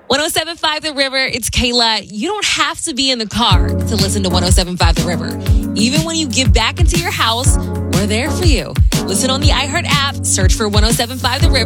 107.5 The River, it's Kayla. You don't have to be in the car to listen to 107.5 The River. Even when you get back into your house, we're there for you. Listen on the iHeart app, search for 107.5 The River.